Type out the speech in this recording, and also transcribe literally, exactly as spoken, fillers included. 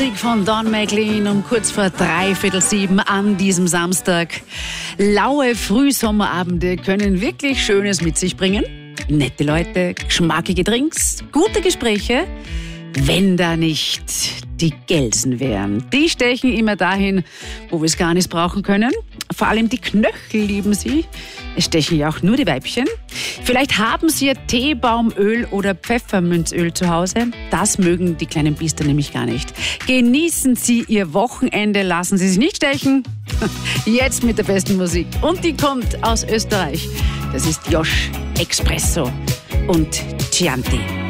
Von Don McLean um kurz vor dreiviertel sieben an diesem Samstag. Laue Frühsommerabende können wirklich Schönes mit sich bringen. Nette Leute, geschmackige Drinks, gute Gespräche. Wenn da nicht die Gelsen wären. Die stechen immer dahin, wo wir es gar nicht brauchen können. Vor allem die Knöchel lieben sie. Es stechen ja auch nur die Weibchen. Vielleicht haben Sie ja Teebaumöl oder Pfefferminzöl zu Hause. Das mögen die kleinen Biester nämlich gar nicht. Genießen Sie Ihr Wochenende, lassen Sie sich nicht stechen. Jetzt mit der besten Musik. Und die kommt aus Österreich. Das ist Josh Expresso und Chianti.